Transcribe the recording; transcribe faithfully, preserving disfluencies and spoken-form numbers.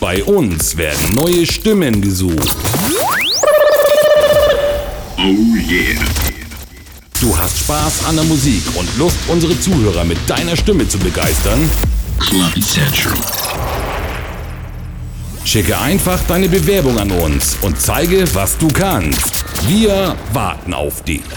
Bei uns werden neue Stimmen gesucht. Oh yeah. Du hast Spaß an der Musik und Lust, unsere Zuhörer mit deiner Stimme zu begeistern? Club Central. Schicke einfach deine Bewerbung an uns und zeige, was du kannst. Wir warten auf dich.